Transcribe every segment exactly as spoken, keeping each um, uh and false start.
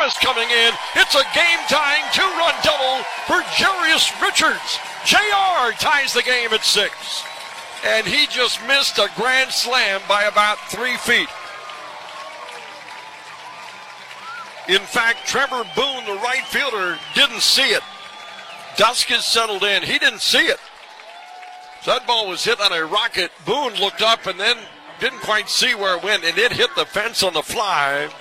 Fuentes coming in. It's a game-tying two-run double for Jarius Richards. J R ties the game at six. And he just missed a grand slam by about three feet. In fact, Trevor Boone, the right fielder, didn't see it. Dusk is settled in. He didn't see it. So that ball was hit on a rocket. Boone looked up and then didn't quite see where it went, and it hit the fence on the fly.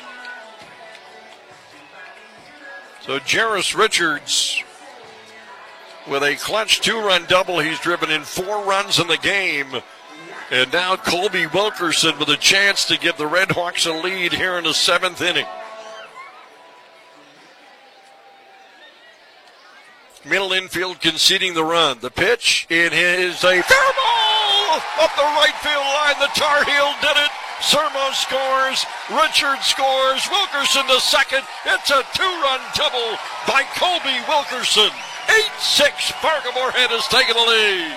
So Jarius Richards with a clutch two-run double. He's driven in four runs in the game. And now Colby Wilkerson with a chance to give the Red Hawks a lead here in the seventh inning. Middle infield conceding the run. The pitch, it is a fair ball up the right field line. The Tar Heel did it. Sermo scores. Richards scores. Wilkerson to second. It's a two-run double by Colby Wilkerson. eight six. Fargo-Moorhead has taken the lead.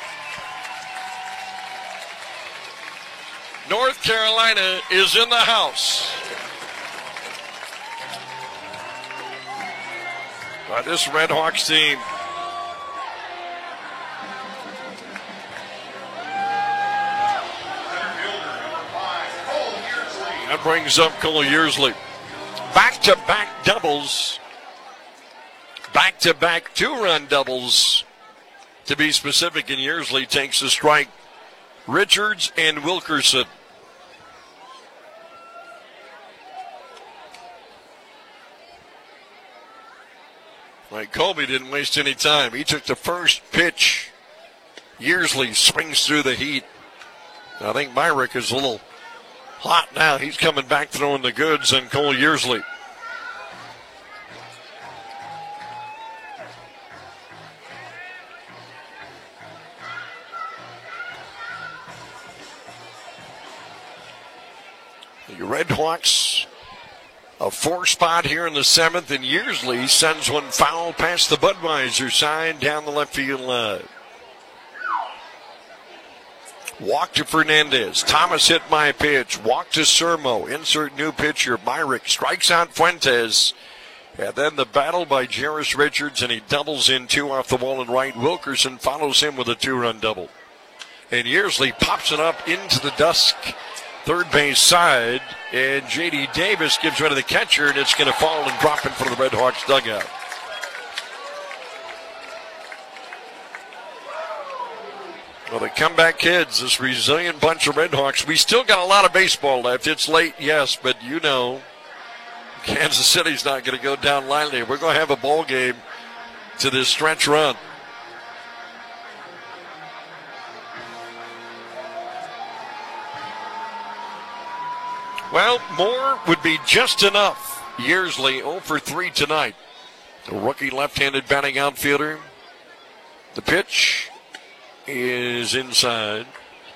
North Carolina is in the house. By this Red Hawks team. That brings up Cole Yearsley. Back-to-back doubles. Back-to-back two-run doubles. To be specific, and Yearsley takes a strike. Richards and Wilkerson. Like Colby didn't waste any time. He took the first pitch. Yearsley swings through the heat. I think Myrick is a little hot now. He's coming back throwing the goods on Cole Yearsley. The Red Hawks, a four spot here in the seventh, and Yearsley sends one foul past the Budweiser side down the left field line. Walk to Fernandez. Thomas hit my pitch. Walk to Sermo. Insert new pitcher. Myrick strikes out Fuentes. And then the battle by Jarius Richards, and he doubles in two off the wall and right. Wilkerson follows him with a two-run double. And Yearsley pops it up into the dusk third base side, and J D. Davis gives way to the catcher, and it's going to fall and drop in front of the Red Hawks dugout. Well, the comeback kids, this resilient bunch of Red Hawks. We still got a lot of baseball left. It's late, yes, but you know, Kansas City's not going to go down lightly. We're going to have a ball game to this stretch run. Well, more would be just enough. Yearsley oh for three tonight. The rookie left-handed batting outfielder. The pitch is inside.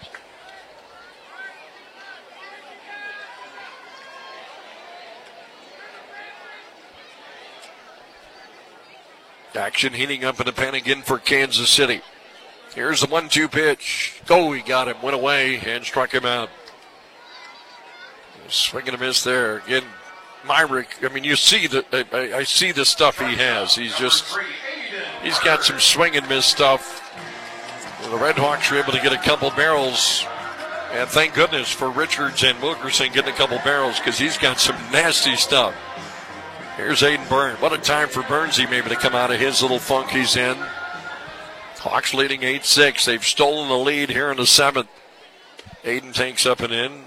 Action heating up in the pen again for Kansas City. Here's the one two pitch. Oh, he got him, went away, and struck him out. Swing and a miss there. Again, Myrick, I mean, you see the, I, I see the stuff he has. He's just, he's got some swing and miss stuff. The Red Hawks were able to get a couple barrels. And thank goodness for Richards and Wilkerson getting a couple barrels, because he's got some nasty stuff. Here's Aiden Burns. What a time for Burnsy maybe to come out of his little funk he's in. Hawks leading eight six. They've stolen the lead here in the seventh. Aiden takes up and in.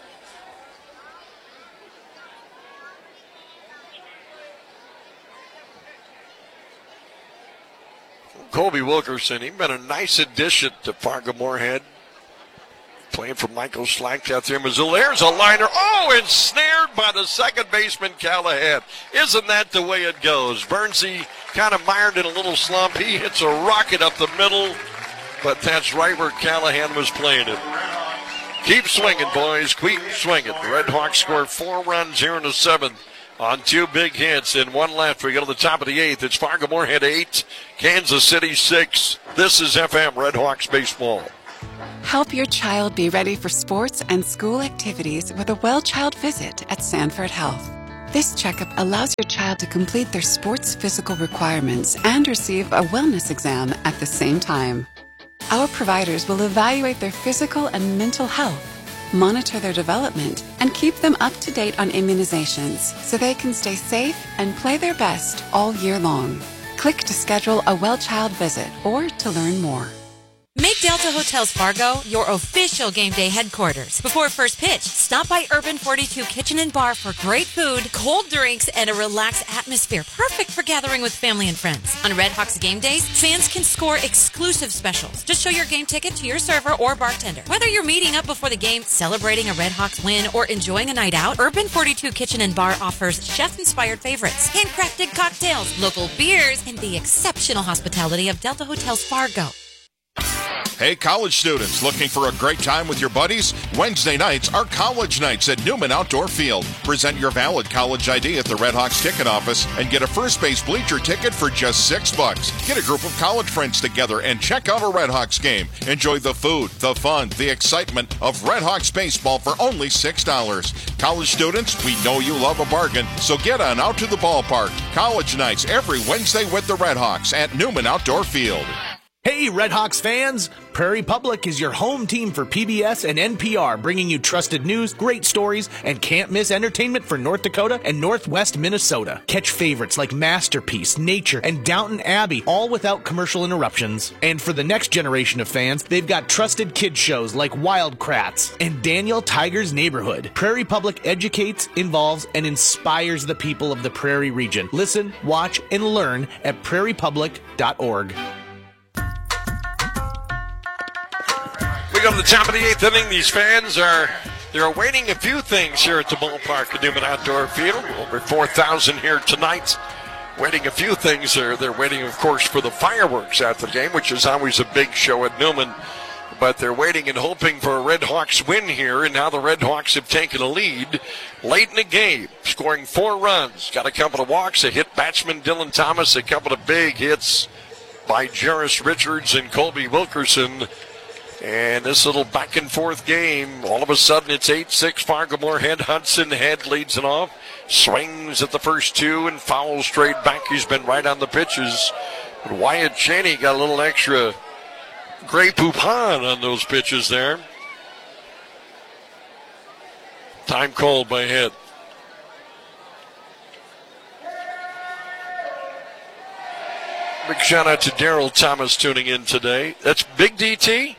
Colby Wilkerson, he's been a nice addition to Fargo-Moorhead. Playing for Michael Slack out there in Missoula. There's a liner. Oh, ensnared by the second baseman, Callahan. Isn't that the way it goes? Burnsy kind of mired in a little slump. He hits a rocket up the middle, but that's right where Callahan was playing it. Keep swinging, boys. Keep swinging. The Red Hawks score four runs here in the seventh on two big hits and one left. We go to the top of the eighth. It's Fargo-Moorhead eight, Kansas City six. This is F M Red Hawks baseball. Help your child be ready for sports and school activities with a well child visit at Sanford Health. This checkup allows your child to complete their sports physical requirements and receive a wellness exam at the same time. Our providers will evaluate their physical and mental health, monitor their development, and keep them up to date on immunizations so they can stay safe and play their best all year long. Click to schedule a Well Child visit or to learn more. Make Delta Hotels Fargo your official game day headquarters. Before first pitch, stop by Urban forty-two Kitchen and Bar for great food, cold drinks, and a relaxed atmosphere, perfect for gathering with family and friends. On Red Hawks game days, fans can score exclusive specials. Just show your game ticket to your server or bartender. Whether you're meeting up before the game, celebrating a Red Hawks win, or enjoying a night out, Urban forty-two Kitchen and Bar offers chef-inspired favorites, handcrafted cocktails, local beers, and the exceptional hospitality of Delta Hotels Fargo. Hey, college students, looking for a great time with your buddies? Wednesday nights are college nights at Newman Outdoor Field. Present your valid college I D at the Red Hawks ticket office and get a first base bleacher ticket for just six bucks. Get a group of college friends together and check out a Red Hawks game. Enjoy the food, the fun, the excitement of Red Hawks baseball for only six dollars. College students, we know you love a bargain, so get on out to the ballpark. College nights every Wednesday with the Red Hawks at Newman Outdoor Field. Hey, Red Hawks fans! Prairie Public is your home team for P B S and N P R, bringing you trusted news, great stories, and can't-miss entertainment for North Dakota and Northwest Minnesota. Catch favorites like Masterpiece, Nature, and Downton Abbey, all without commercial interruptions. And for the next generation of fans, they've got trusted kids shows like Wild Kratts and Daniel Tiger's Neighborhood. Prairie Public educates, involves, and inspires the people of the Prairie region. Listen, watch, and learn at prairie public dot org. We go to the top of the eighth inning. These fans are they're awaiting a few things here at the ballpark at Newman Outdoor Field. Over four thousand here tonight. Waiting a few things. They're, they're waiting, of course, for the fireworks after the game, which is always a big show at Newman. But they're waiting and hoping for a Red Hawks win here, and now the Red Hawks have taken a lead late in the game, scoring four runs. Got a couple of walks, a hit batsman Dylan Thomas, a couple of big hits by Jarris Richards and Colby Wilkerson. And this little back and forth game, all of a sudden it's eight six Fargo-Moorhead. Hudson Head leads it off, swings at the first two and fouls straight back. He's been right on the pitches. But Wyatt Cheney got a little extra Grey Poupon on those pitches there. Time called by Head. Big shout out to Daryl Thomas tuning in today. That's Big D T.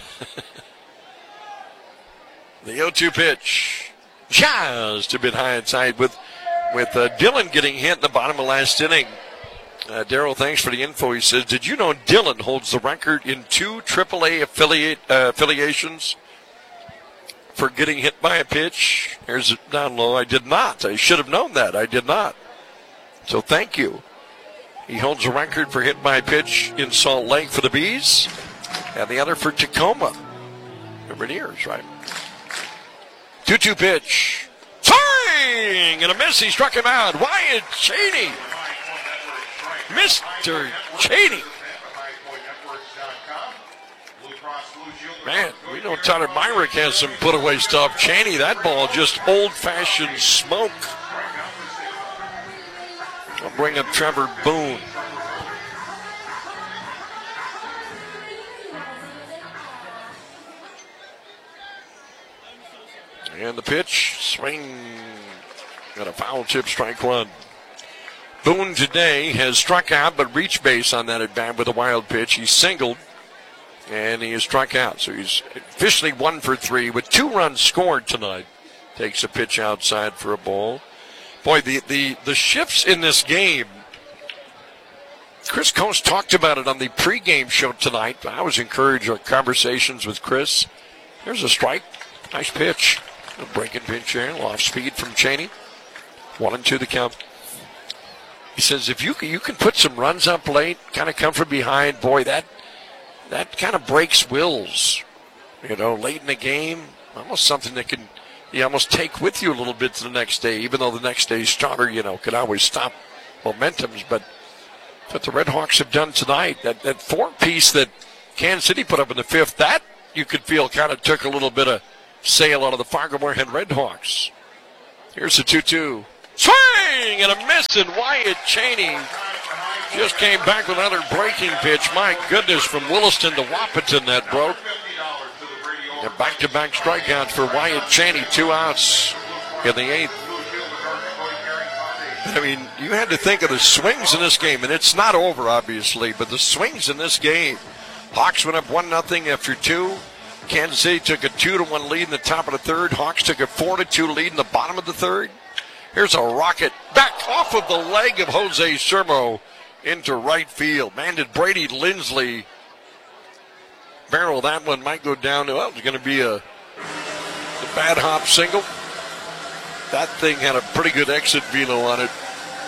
The oh two pitch, just a bit high inside with with uh, Dylan getting hit in the bottom of last inning. Uh, Daryl, thanks for the info. He says, did you know Dylan holds the record in two triple A affiliate uh, affiliations for getting hit by a pitch? Here's it down low. I did not. I should have known that. I did not. So thank you. He holds a record for hit by a pitch in Salt Lake for the Bees, and the other for Tacoma. Grenadiers, right? two two pitch. Swing! And a miss. He struck him out. Wyatt Cheney. Mister Cheney. Man, we know Tyler Myrick has some put-away stuff. Cheney, that ball just old-fashioned smoke. I'll bring up Trevor Boone. And the pitch, swing, got a foul tip, strike one. Boone today has struck out but reached base on that at bat with a wild pitch. He's singled and he has struck out. So he's officially one for three with two runs scored tonight. Takes a pitch outside for a ball. Boy, the, the, the shifts in this game, Chris Coast talked about it on the pregame show tonight. I was encouraged with conversations with Chris. There's a strike, nice pitch. A breaking pitch here, off speed from Cheney. One and two the count. He says if you can, you can put some runs up late, kind of come from behind, boy, that that kind of breaks wills. You know, late in the game, almost something that can you almost take with you a little bit to the next day, even though the next day's stronger, you know, can always stop momentums. But what the Red Hawks have done tonight, that, that four piece that Kansas City put up in the fifth, that you could feel kind of took a little bit of sail out of the Fargo-Moorhead Red Hawks. Here's the two two. Swing and a miss, and Wyatt Cheney just came back with another breaking pitch. My goodness, from Williston to Wahpeton that broke. And back-to-back strikeouts for Wyatt Cheney, two outs in the eighth. I mean, you had to think of the swings in this game, and it's not over, obviously, but the swings in this game. Hawks went up one nothing after two. Kansas City took a two to one lead in the top of the third. Hawks took a four to two lead in the bottom of the third. Here's a rocket back off of the leg of Jose Sermo into right field. Man, did Brady Lindsley barrel that one. Might go down to, well, it's going to be a, a bad hop single. That thing had a pretty good exit velo on it.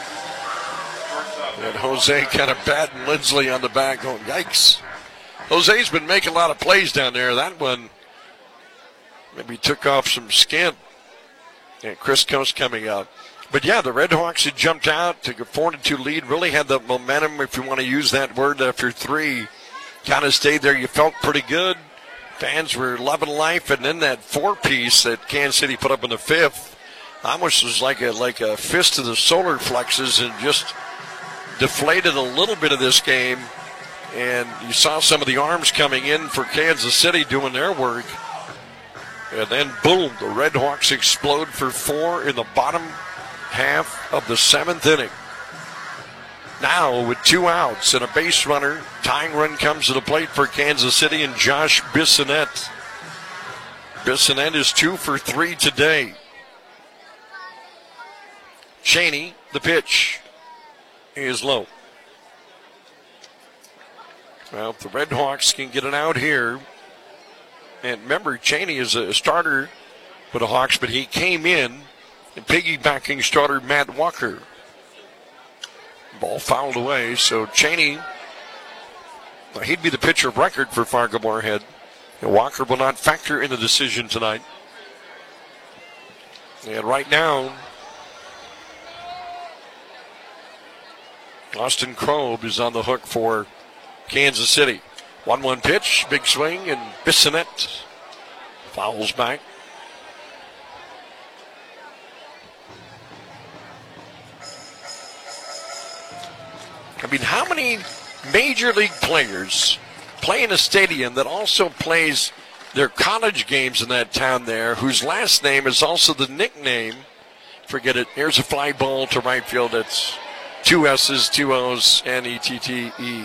And Jose kind of batting Lindsley on the back going, yikes. Jose's been making a lot of plays down there. That one maybe took off some skin. And Chris Coast coming out. But yeah, the Red Hawks had jumped out, took a four to two lead, really had the momentum, if you want to use that word, after three. Kind of stayed there. You felt pretty good. Fans were loving life. And then that four-piece that Kansas City put up in the fifth almost was like a, like a fist to the solar plexus and just deflated a little bit of this game. And you saw some of the arms coming in for Kansas City doing their work. And then, boom, the Red Hawks explode for four in the bottom half of the seventh inning. Now, with two outs and a base runner, tying run comes to the plate for Kansas City and Josh Bissonnette. Bissonnette is two for three today. Cheney, the pitch, is low. Well, if the Red Hawks can get it out here, and remember, Cheney is a starter for the Hawks, but he came in and piggybacking starter Matt Walker. Ball fouled away, so Cheney, well, he'd be the pitcher of record for Fargo-Moorhead. And Walker will not factor in the decision tonight. And right now, Austin Krob is on the hook for Kansas City. one one pitch, big swing, and Bissonnette fouls back. I mean, how many major league players play in a stadium that also plays their college games in that town there, whose last name is also the nickname? Forget it. Here's a fly ball to right field. It's two S's, two O's, N E T T E.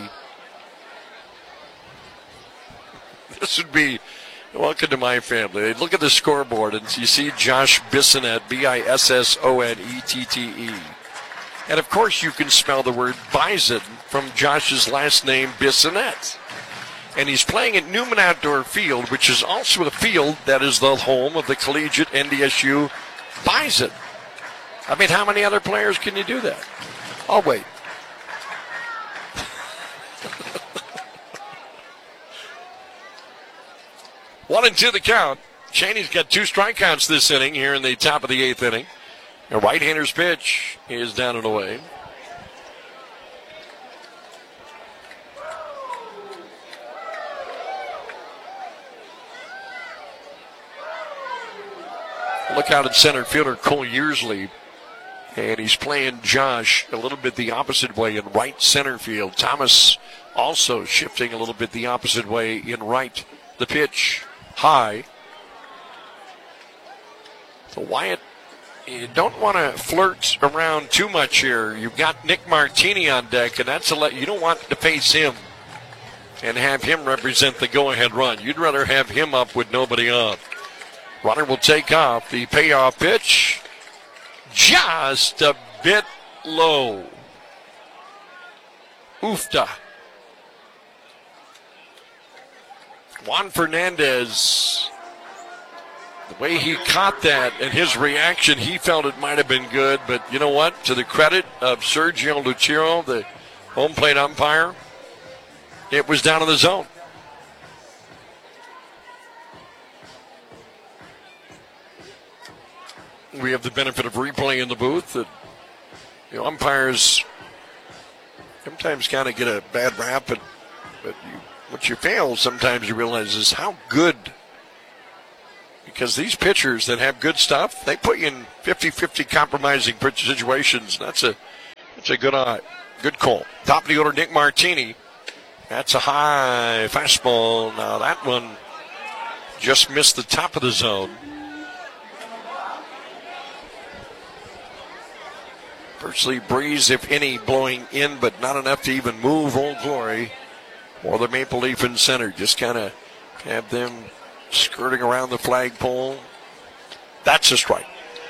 This would be welcome to my family. Look at the scoreboard and you see Josh Bissonnette, B I S S O N E T T E. And of course you can spell the word Bison from Josh's last name, Bissonnette. And he's playing at Newman Outdoor Field, which is also a field that is the home of the collegiate N D S U Bison. I mean, how many other players can you do that? Oh, wait. One and two the count. Cheney's got two strikeouts this inning here in the top of the eighth inning. A right-hander's pitch is down and away. Look out at center fielder Cole Yearsley. And he's playing Josh a little bit the opposite way in right center field. Thomas also shifting a little bit the opposite way in right. The pitch high. So Wyatt, you don't want to flirt around too much here. You've got Nick Martini on deck, and that's a let you don't want to face him and have him represent the go-ahead run. You'd rather have him up with nobody on. Runner will take off. The payoff pitch just a bit low. Oofta. Juan Fernandez, the way he caught that and his reaction, he felt it might have been good. But you know what? To the credit of Sergio Lucero, the home plate umpire, it was down in the zone. We have the benefit of replay in the booth. That, you know, umpires sometimes kind of get a bad rap, but, but you, what you fail sometimes you realize is how good Because these pitchers that have good stuff, they put you in fifty-fifty compromising situations. That's a that's a good eye, good call. Top of the order, Nick Martini. That's a high fastball. Now that one just missed the top of the zone. Virtually breeze, if any, blowing in, but not enough to even move Old Glory or the Maple Leaf in center. Just kind of have them skirting around the flagpole. That's a strike.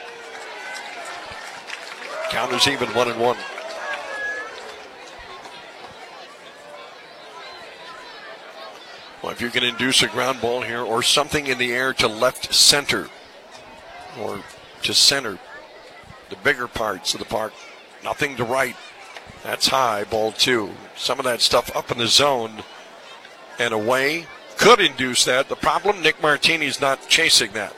Count is even one and one. Well, if you can induce a ground ball here or something in the air to left center or to center, the bigger parts of the park, nothing to right. That's high, ball two. Some of that stuff up in the zone and away could induce that. The problem, Nick Martini's not chasing that.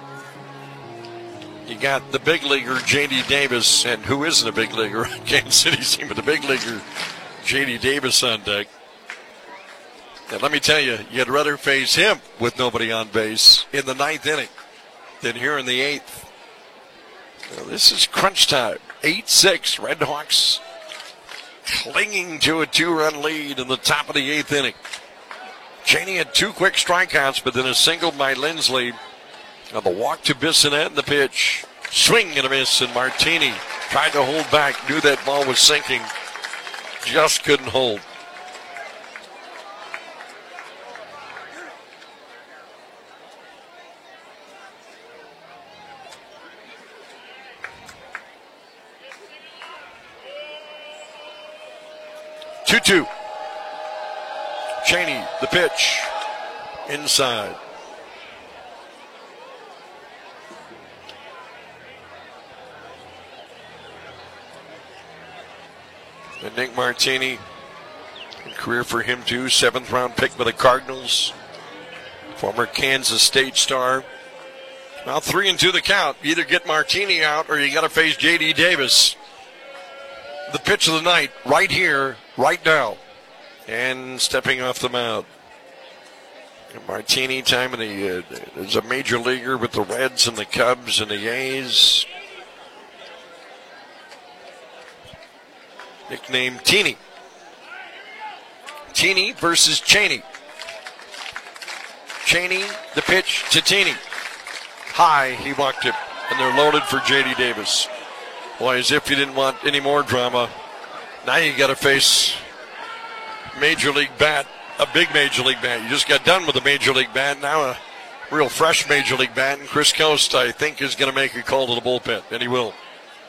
You got the big leaguer, J D Davis, and who isn't a big leaguer? Kansas City's team, but the big leaguer, J D Davis on deck. And let me tell you, you'd rather face him with nobody on base in the ninth inning than here in the eighth. Well, this is crunch time. eight six, Red Hawks clinging to a two-run lead in the top of the eighth inning. Cheney had two quick strikeouts, but then a single by Lindsley. Now the walk to Bissonette and the pitch. Swing and a miss, and Martini tried to hold back, knew that ball was sinking, just couldn't hold. two two. Cheney, the pitch. Inside. And Nick Martini, career for him too. Seventh round pick by the Cardinals. Former Kansas State star. Now three and two the count. You either get Martini out or you got to face J D Davis. The pitch of the night right here, right now. And stepping off the mound. Martini, time in the, uh, is a major leaguer with the Reds and the Cubs and the A's. Nicknamed Teeny. Teeny versus Cheney. Cheney, the pitch to Teeny. High, he walked it. And they're loaded for J D Davis. Boy, as if you didn't want any more drama. Now you got to face Major League bat, a big Major League bat. You just got done with a Major League bat. Now a real fresh Major League bat. And Chris Coast, I think, is going to make a call to the bullpen. And he will.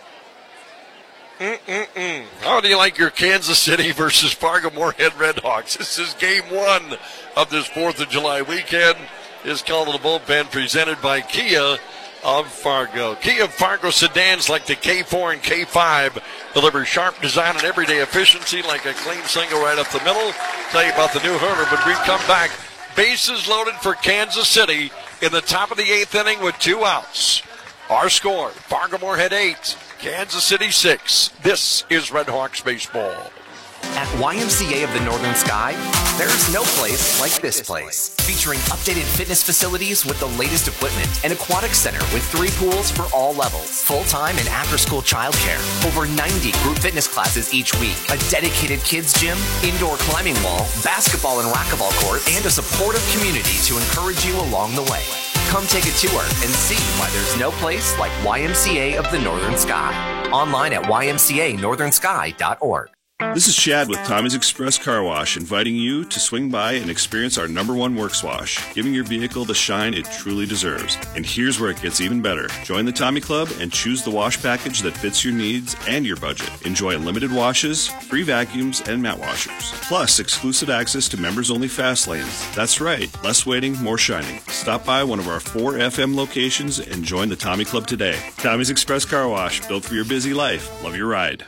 Mm-mm-mm. How do you like your Kansas City versus Fargo Moorhead Redhawks? This is game one of this fourth of July weekend. Is called to the bullpen, presented by Kia of Fargo. Kia of Fargo sedans like the K four and K five deliver sharp design and everyday efficiency like a clean single right up the middle. Tell you about the new Hunter, but we come back. Bases loaded for Kansas City in the top of the eighth inning with two outs. Our score, Fargo Moorhead eight, Kansas City six. This is Red Hawks baseball. At Y M C A of the Northern Sky, there's no place like this place. Featuring updated fitness facilities with the latest equipment, an aquatic center with three pools for all levels, full-time and after-school childcare, over ninety group fitness classes each week, a dedicated kids gym, indoor climbing wall, basketball and racquetball courts, and a supportive community to encourage you along the way. Come take a tour and see why there's no place like Y M C A of the Northern Sky. Online at y m c a northern sky dot org. This is Chad with Tommy's Express Car Wash, inviting you to swing by and experience our number one works wash, giving your vehicle the shine it truly deserves. And here's where it gets even better. Join the Tommy Club and choose the wash package that fits your needs and your budget. Enjoy unlimited washes, free vacuums, and mat washers. Plus, exclusive access to members-only fast lanes. That's right, less waiting, more shining. Stop by one of our four F M locations and join the Tommy Club today. Tommy's Express Car Wash, built for your busy life. Love your ride.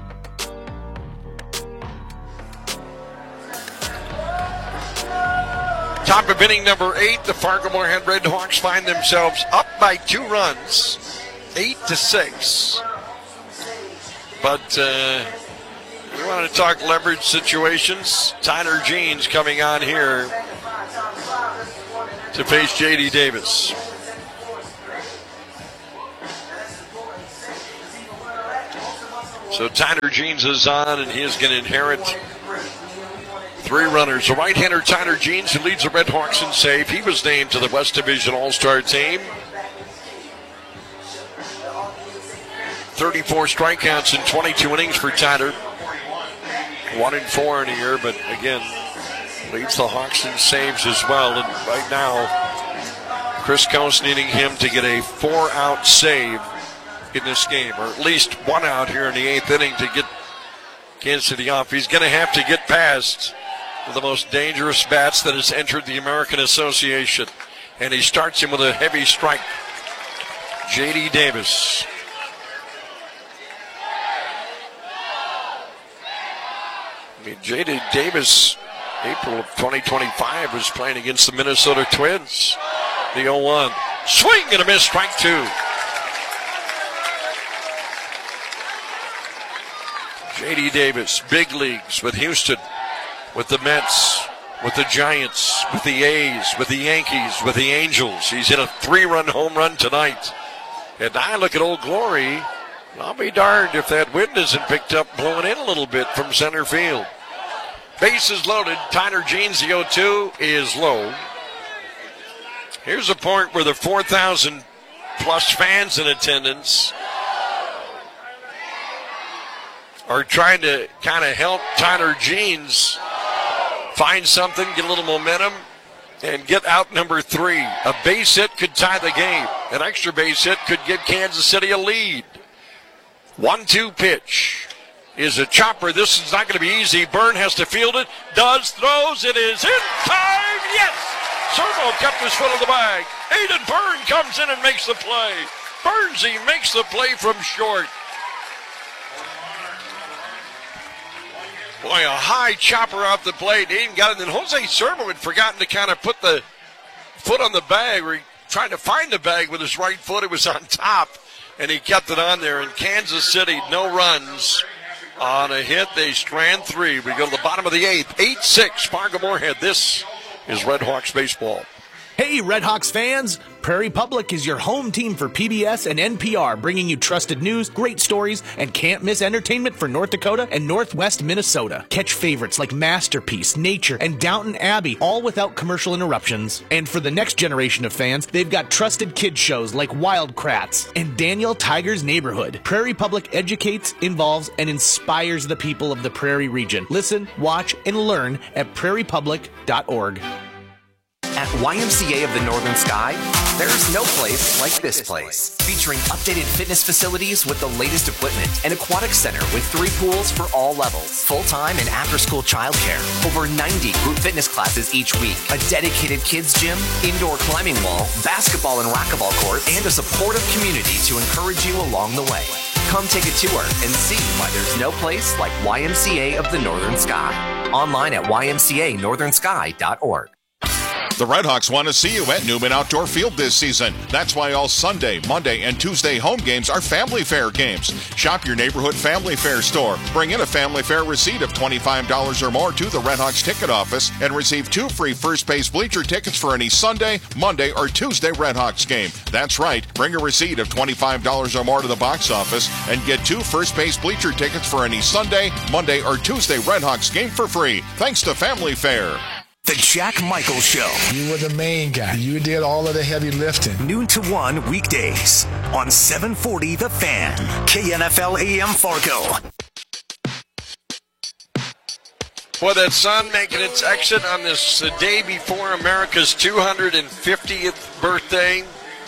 Top of inning number eight, the Fargo Moorhead Red Hawks find themselves up by two runs, eight to six. But uh, you want to talk leverage situations? Tyler Jeans coming on here to face J D Davis. So Tyner Jeans is on, and he is going to inherit three runners. The right-hander Tyner Jeans, who leads the Red Hawks in save. He was named to the West Division All-Star team. thirty-four strikeouts in twenty-two innings for Tyner. One and four in a year, but again, leads the Hawks in saves as well. And right now, Chris Coase needing him to get a four-out save in this game, or at least one out here in the eighth inning to get Kansas City off. He's going to have to get past the most dangerous bats that has entered the American Association. And he starts him with a heavy strike. J D Davis. I mean, J D Davis, April of twenty twenty-five, was playing against the Minnesota Twins. The oh one. Swing and a miss, strike two. J D Davis, big leagues with Houston, with the Mets, with the Giants, with the A's, with the Yankees, with the Angels. He's hit a three-run home run tonight. And I look at Old Glory. I'll be darned if that wind isn't picked up, blowing in a little bit from center field. Bases loaded. Tyner Jeans, the oh two, is low. Here's a point where the four thousand plus fans in attendance are trying to kind of help Tyner Jeans find something, get a little momentum, and get out number three. A base hit could tie the game. An extra base hit could give Kansas City a lead. one two pitch is a chopper. This is not going to be easy. Byrne has to field it. Does, throws. It is in time. Yes! Servo kept his foot on the bag. Aiden Byrne comes in and makes the play. Burnsy makes the play from short. Boy, a high chopper off the plate. Aiden got it. And Jose Servo had forgotten to kind of put the foot on the bag, or he tried to find the bag with his right foot. It was on top, and he kept it on there. In Kansas City, no runs on a hit. They strand three. We go to the bottom of the eighth. eight six, Fargo Moorhead. This is Red Hawks baseball. Hey, Red Hawks fans! Prairie Public is your home team for P B S and N P R, bringing you trusted news, great stories, and can't-miss entertainment for North Dakota and Northwest Minnesota. Catch favorites like Masterpiece, Nature, and Downton Abbey, all without commercial interruptions. And for the next generation of fans, they've got trusted kids shows like Wild Kratts and Daniel Tiger's Neighborhood. Prairie Public educates, involves, and inspires the people of the Prairie region. Listen, watch, and learn at prairie public dot org. At Y M C A of the Northern Sky, there's no place like this place. Featuring updated fitness facilities with the latest equipment, an aquatic center with three pools for all levels, full-time and after-school childcare, over ninety group fitness classes each week, a dedicated kids gym, indoor climbing wall, basketball and racquetball court, and a supportive community to encourage you along the way. Come take a tour and see why there's no place like Y M C A of the Northern Sky. Online at y m c a northern sky dot org. The Red Hawks want to see you at Newman Outdoor Field this season. That's why all Sunday, Monday, and Tuesday home games are Family Fair games. Shop your neighborhood Family Fair store. Bring in a Family Fair receipt of twenty-five dollars or more to the Red Hawks ticket office and receive two free first base bleacher tickets for any Sunday, Monday, or Tuesday Red Hawks game. That's right. Bring a receipt of twenty-five dollars or more to the box office and get two first base bleacher tickets for any Sunday, Monday, or Tuesday Red Hawks game for free. Thanks to Family Fair. The Jack Michaels Show. You were the main guy. You did all of the heavy lifting. Noon to one weekdays on seven forty The Fan. K N F L A M Fargo. Boy, that sun making its exit on this the day before America's two hundred fiftieth birthday.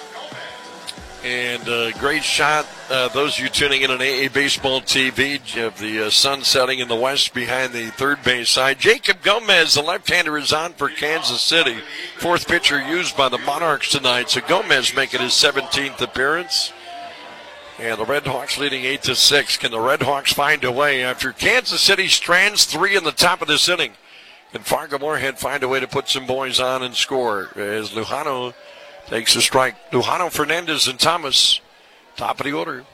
And a uh, great shot, uh, those of you tuning in on A A Baseball T V, of the uh, sun setting in the west behind the third base side. Jacob Gomez, the left-hander, is on for Kansas City. Fourth pitcher used by the Monarchs tonight. So Gomez making his seventeenth appearance. And the Red Hawks leading eight to six. Can the Red Hawks find a way after Kansas City strands three in the top of this inning? Can Fargo Moorhead find a way to put some boys on and score as Lujano takes a strike? Lujano, Fernandez, and Thomas, top of the order.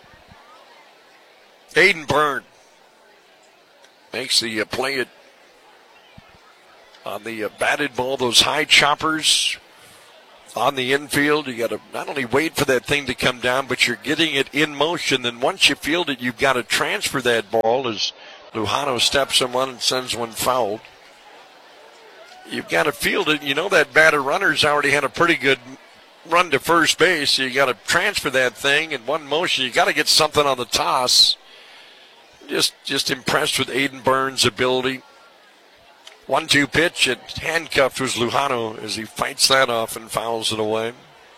Aiden Byrne makes the uh, play it on the uh, batted ball, those high choppers. on the infield. You got to not only wait for that thing to come down, but you're getting it in motion. Then once you field it, you've got to transfer that ball as Lujano steps on one and sends one fouled. You've got to field it. You know that batter runner's already had a pretty good run to first base. So you got to transfer that thing in one motion. You got to get something on the toss. Just, just impressed with Aiden Burns' ability. one two pitch, and handcuffed was Lujano as he fights that off and fouls it away.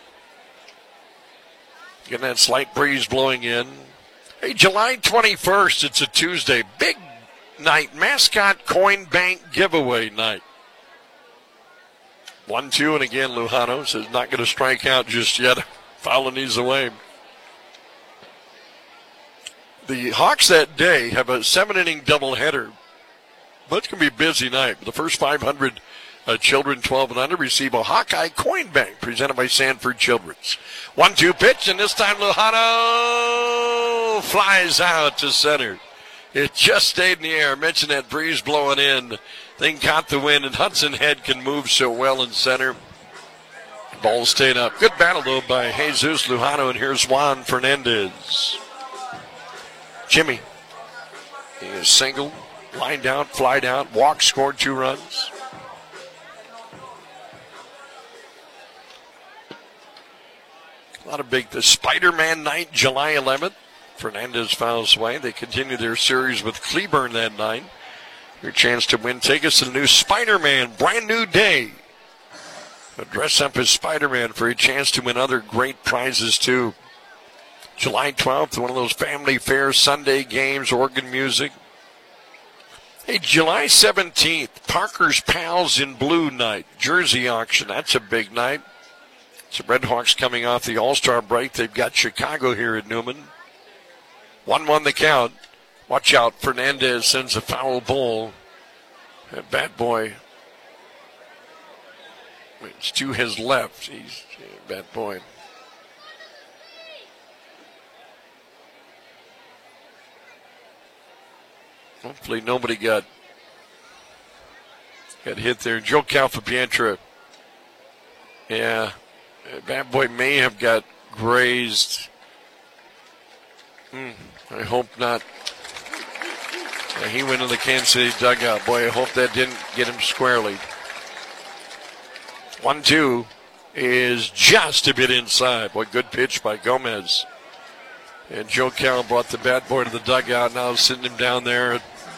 Getting that slight breeze blowing in. Hey, July twenty-first, it's a Tuesday. Big night, Mascot Coin Bank giveaway night. one two, and again, Lujano says not going to strike out just yet. Fouling these away. The Hawks that day have a seven-inning doubleheader. But it's going to be a busy night. The first five hundred uh, children twelve and under receive a Hawkeye Coin Bank presented by Sanford Children's. one two pitch, and this time Lujano flies out to center. It just stayed in the air. I mentioned that breeze blowing in. Thing caught the wind, and Hudson Head can move so well in center. Ball stayed up. Good battle, though, by Jesus Lujano, and here's Juan Fernandez. Jimmy. He is single, lined out, flied out, walked, scored two runs. A lot of big, the Spider-Man night, July eleventh. Fernandez fouls away. They continue their series with Cleburne that night. Your chance to win tickets to the new Spider-Man, brand new day. But dress up as Spider-Man for a chance to win other great prizes, too. July twelfth, one of those family fair Sunday games, organ music. Hey, July seventeenth, Parker's Pals in Blue night, jersey auction. That's a big night. So Red Hawks coming off the All-Star break. They've got Chicago here at Newman. one one the count. Watch out, Fernandez sends a foul ball. That bad boy. It's to his left. He's a bad boy. Hopefully nobody got, got hit there. Joe Calfapietra. Yeah. Bad boy may have got grazed. Hmm, I hope not. Yeah, he went in the Kansas City dugout. Boy, I hope that didn't get him squarely. one two is just a bit inside. Boy, good pitch by Gomez. And Joe Cal brought the bad boy to the dugout. Now sitting him down there.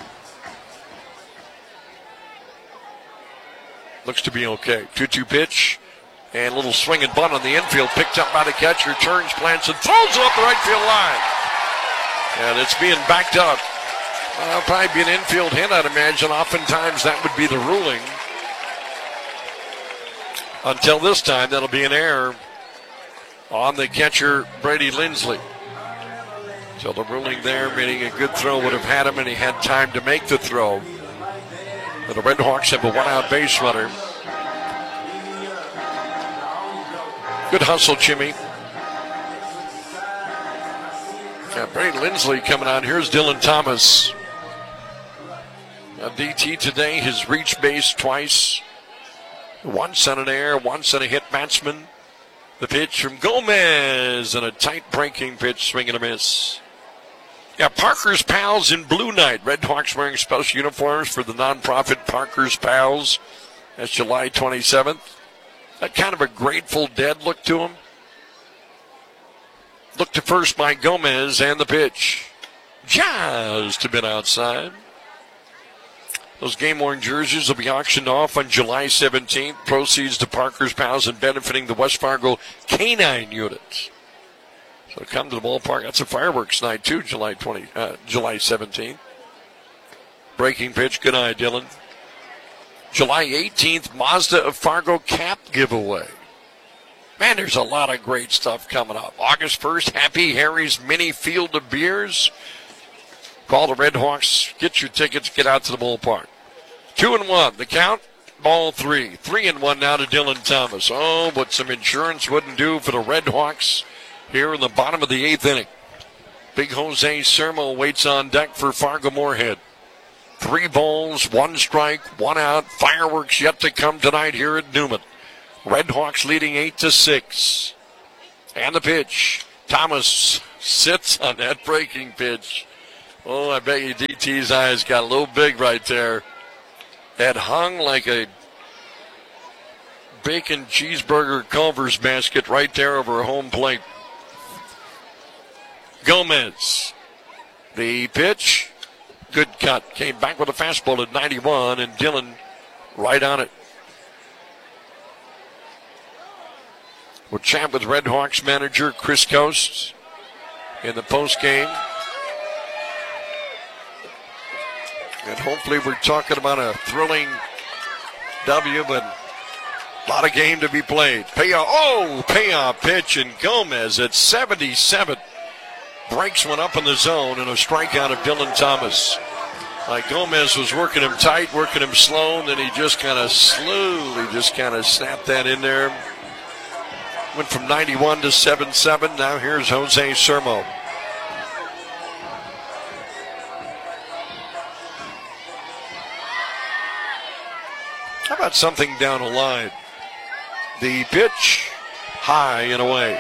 Looks to be okay. two two pitch. And a little swing and bunt on the infield. Picked up by the catcher. Turns, plants, and throws it up the right field line. And it's being backed up. Well, probably be an infield hit, I'd imagine. Oftentimes that would be the ruling. Until this time, that'll be an error on the catcher, Brady Lindsley. So the ruling there, meaning a good throw would have had him, and he had time to make the throw. But the Red Hawks have a one-out base runner. Good hustle, Jimmy. Yeah, Brady Lindsley coming on. Here's Dylan Thomas. A D T today, has reached base twice. Once on an air, once on a hit batsman. The pitch from Gomez and a tight breaking pitch, swing and a miss. Yeah, Parker's Pals in Blue night. Red Hawks wearing special uniforms for the nonprofit Parker's Pals. That's July twenty-seventh. That kind of a Grateful Dead look to him. Look to first by Gomez and the pitch. Just a bit outside. Those game-worn jerseys will be auctioned off on July seventeenth. Proceeds to Parker's Pals and benefiting the West Fargo Canine Units. So come to the ballpark. That's a fireworks night, too, July twentieth, uh, July seventeenth. Breaking pitch. Good eye, Dylan. July eighteenth, Mazda of Fargo cap giveaway. Man, there's a lot of great stuff coming up. August first, Happy Harry's mini field of beers. Call the Red Hawks. Get your tickets. Get out to the ballpark. Two and one. The count. Ball three. Three and one now to Dylan Thomas. Oh, but some insurance wouldn't do for the Red Hawks here in the bottom of the eighth inning. Big Jose Sermo waits on deck for Fargo Moorhead. Three balls, one strike, one out. Fireworks yet to come tonight here at Newman. Redhawks leading eight to six. And the pitch. Thomas sits on that breaking pitch. Oh, I bet you D T's eyes got a little big right there. That hung like a bacon cheeseburger Culver's basket right there over home plate. Gomez. The pitch. Good cut. Came back with a fastball at ninety-one, and Dillon right on it. We'll chat with Redhawks manager Chris Coast in the post game. And hopefully we're talking about a thrilling W, but a lot of game to be played. Payoff, oh, payoff pitch, and Gomez at seventy-seven. Breaks one up in the zone and a strikeout of Dylan Thomas. Like Gomez was working him tight, working him slow, and then he just kind of slowly just kind of snapped that in there. Went from ninety-one to seventy-seven. Now here's Jose Sermo. How about something down the line? The pitch, high and away.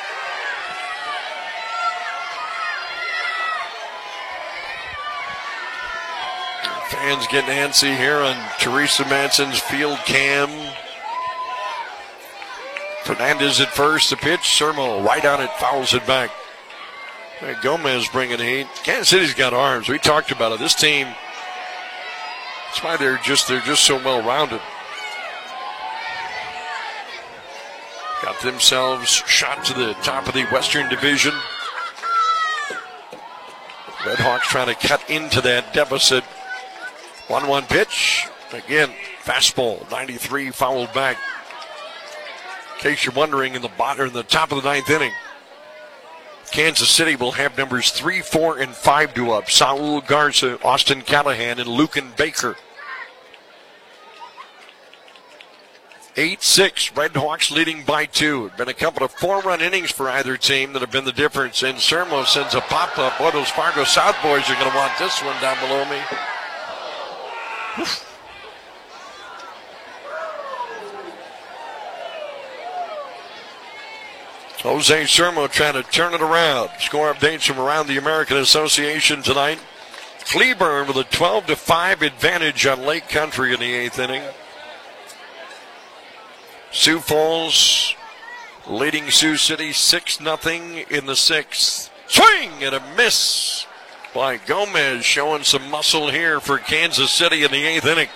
Fans getting antsy here on Teresa Manson's field cam. Fernandez at first, the pitch, Sermo right on it, fouls it back. Gomez bringing heat. Kansas City's got arms. We talked about it. This team, that's why they're just they're just so well rounded. Got themselves shot to the top of the Western Division. Redhawks trying to cut into that deficit. one one pitch. Again, fastball, ninety-three, fouled back. In case you're wondering, in the bottom, in the top of the ninth inning, Kansas City will have numbers three, four, and five due up. Saul Garza, Austin Callahan, and Lucan Baker. eight six, Redhawks leading by two. Been a couple of four-run innings for either team that have been the difference. And Sermo sends a pop-up. Boy, those Fargo South boys are going to want this one down below me. Oof. Jose Sermo trying to turn it around. Score updates from around the American Association tonight. Cleburne with a twelve to five advantage on Lake Country in the eighth inning. Sioux Falls leading Sioux City six nothing in the sixth. Swing and a miss by Gomez, showing some muscle here for Kansas City in the eighth inning.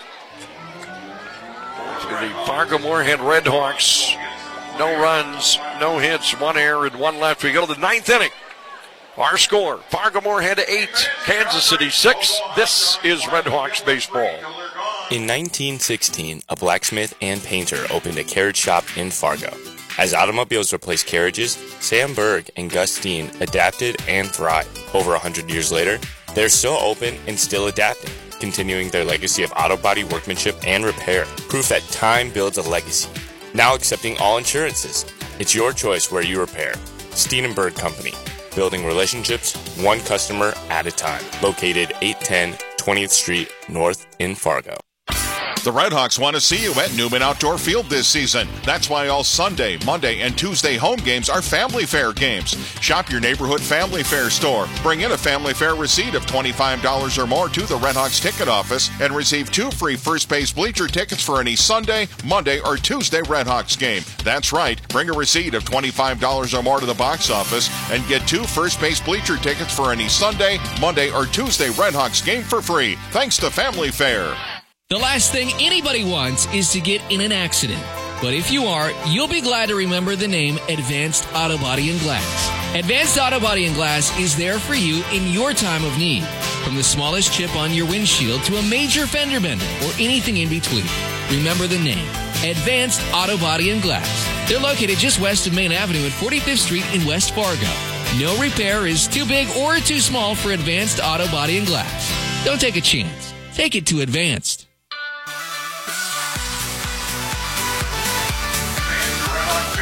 For the Fargo Moorhead Redhawks, no runs, no hits, one error, and one left. We go to the ninth inning. Our score, Fargo Moorhead eight, Kansas City six. This is Redhawks baseball. In nineteen sixteen, a blacksmith and painter opened a carriage shop in Fargo. As automobiles replaced carriages, Sam Berg and Gus Steen adapted and thrived. Over one hundred years later, they're still open and still adapting, continuing their legacy of auto body workmanship and repair. Proof that time builds a legacy. Now accepting all insurances. It's your choice where you repair. Steen and Berg Company. Building relationships one customer at a time. Located eight ten twentieth Street North in Fargo. The Redhawks want to see you at Newman Outdoor Field this season. That's why all Sunday, Monday, and Tuesday home games are Family Fair games. Shop your neighborhood Family Fair store. Bring in a Family Fair receipt of twenty-five dollars or more to the Redhawks ticket office and receive two free first base bleacher tickets for any Sunday, Monday, or Tuesday Redhawks game. That's right. Bring a receipt of twenty-five dollars or more to the box office and get two first base bleacher tickets for any Sunday, Monday, or Tuesday Redhawks game for free. Thanks to Family Fair. The last thing anybody wants is to get in an accident. But if you are, you'll be glad to remember the name Advanced Auto Body and Glass. Advanced Auto Body and Glass is there for you in your time of need. From the smallest chip on your windshield to a major fender bender or anything in between. Remember the name, Advanced Auto Body and Glass. They're located just west of Main Avenue at forty-fifth Street in West Fargo. No repair is too big or too small for Advanced Auto Body and Glass. Don't take a chance. Take it to Advanced. That's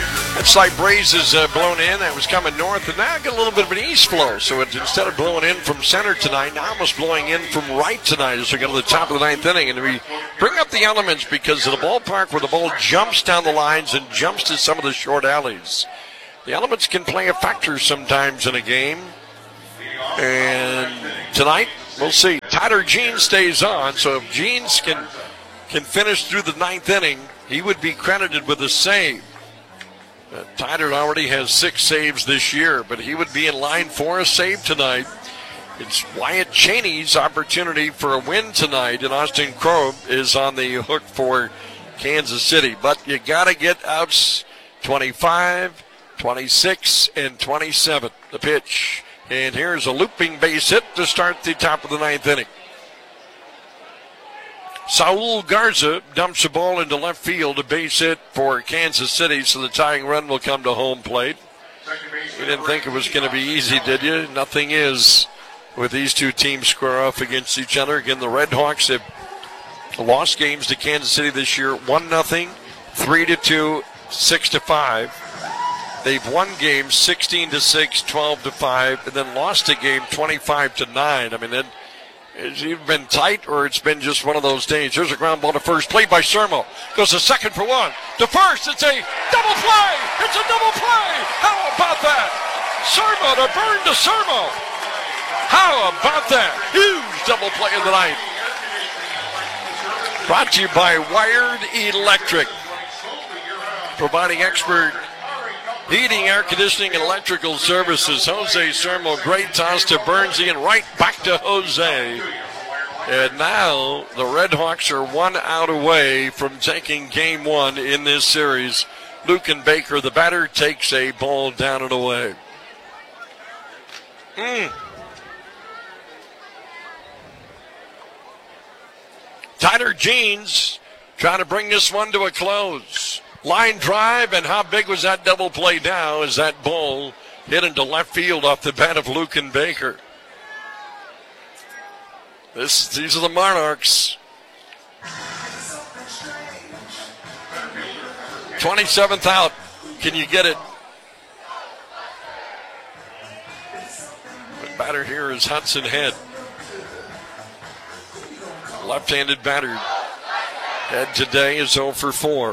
looks like breeze is uh, blown in. That was coming north, and now got a little bit of an east flow. So it's, instead of blowing in from center tonight, now almost blowing in from right tonight as we go to the top of the ninth inning. And we bring up the elements because of the ballpark where the ball jumps down the lines and jumps to some of the short alleys. The elements can play a factor sometimes in a game. And tonight, we'll see. Tyler Jeans stays on, so if Jeans can, can finish through the ninth inning, he would be credited with a save. Uh, Tyler already has six saves this year, but he would be in line for a save tonight. It's Wyatt Cheney's opportunity for a win tonight, and Austin Crow is on the hook for Kansas City. But you got to get outs twenty-five, twenty-six, and twenty-seven. The pitch. And here's a looping base hit to start the top of the ninth inning. Saul Garza dumps the ball into left field, a base hit for Kansas City, so the tying run will come to home plate. You didn't think it was going to be easy, did you? Nothing is with these two teams square off against each other. Again, the Red Hawks have lost games to Kansas City this year, one nothing, three to two, six to five. They've won games sixteen to six, twelve to five, and then lost a game twenty-five to nine. I mean, it, it's either been tight or it's been just one of those days. Here's a ground ball to first, played by Sermo. Goes to second for one. To first, it's a double play. It's a double play. How about that? Sermo to Burn to Sermo. How about that? Huge double play of the night. Brought to you by Wired Electric, providing expert heating, air conditioning, and electrical services. Jose Sermo, great toss to Bernsey, and right back to Jose. And now the Red Hawks are one out away from taking game one in this series. Luken Baker, the batter, takes a ball down and away. Mm. Tyler Jeans trying to bring this one to a close. Line drive, and how big was that double play now as that ball hit into left field off the bat of Luken Baker. This, these are the Monarchs. twenty-seventh out. Can you get it? The batter here is Hudson Head. Left-handed batter. Head today is oh for four.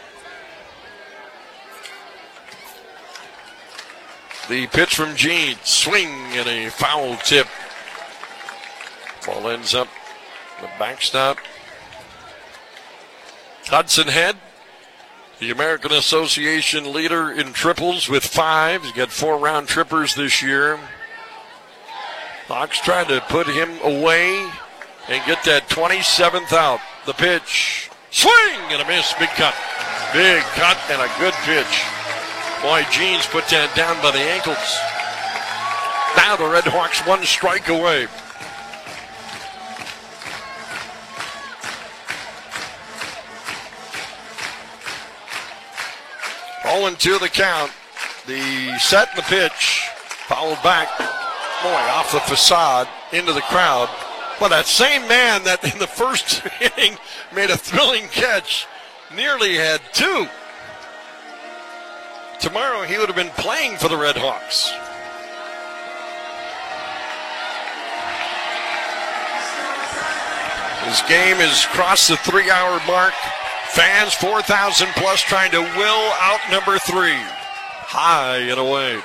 The pitch from Jeans, swing and a foul tip. Ball ends up the backstop. Hudson Head, the American Association leader in triples with five. He's got four round trippers this year. Hawks trying to put him away and get that twenty-seventh out. The pitch, swing and a miss, big cut. Big cut and a good pitch. Boy, Jeans put that down by the ankles. Now the Red Hawks one strike away. oh and two the count. The set and the pitch fouled back. Boy, off the facade into the crowd. But that same man that in the first inning made a thrilling catch nearly had two. Tomorrow he would have been playing for the Red Hawks. This game has crossed the three-hour mark. Fans, four thousand plus, trying to will out number three. High and away.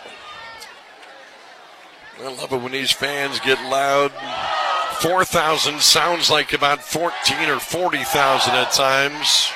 I love it when these fans get loud. four thousand sounds like about fourteen or forty thousand at times.